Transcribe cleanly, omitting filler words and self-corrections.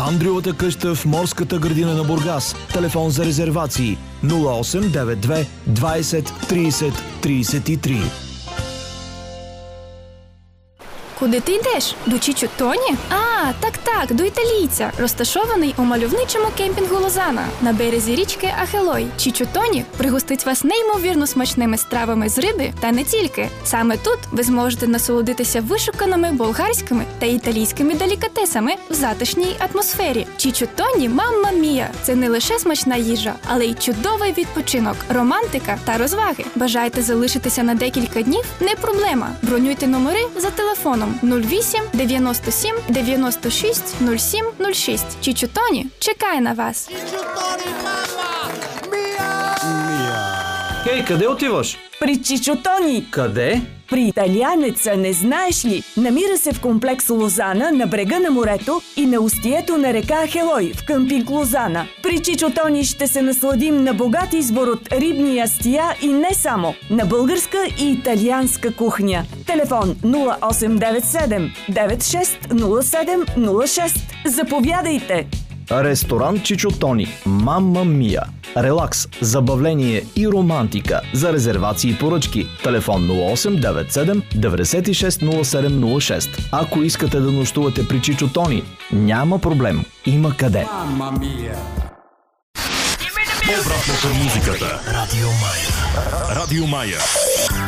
Андриовата къща в морската градина на Бургас. Телефон за резервации 0892 20 30 33. Куди ти йдеш? До Чічо Тоні? Так, до італійця, розташований у мальовничому кемпінгу Лозана на березі річки Ахелой. Чічо Тоні пригостить вас неймовірно смачними стравами з риби та не тільки. Саме тут ви зможете насолодитися вишуканими болгарськими та італійськими делікатесами в затишній атмосфері. Чічо Тоні, мамма мія! Це не лише смачна їжа, але й чудовий відпочинок, романтика та розваги. Бажаєте залишитися на декілька днів? Не проблема. Бронюйте номери за телефоном 08 97 96 07 06. Чічо Тоні чекає на вас. Хей, къде отиваш? При Чичо Тони. Къде? При италианеца, не знаеш ли? Намира се в комплекс Лозана на брега на морето и на устието на река Ахелой в къмпинг Лозана. При Чичо Тони ще се насладим на богат избор от рибни ястия и не само, на българска и италианска кухня. Телефон 0897 960706. Заповядайте! Ресторант Чичо Тони. Мамма мия. Релакс, забавление и романтика. За резервации и поръчки. Телефон 0897 960706. Ако искате да нощувате при Чичо Тони, няма проблем. Има къде. Мамма мия! Обратно към музиката. Радио Мая. Радио Мая.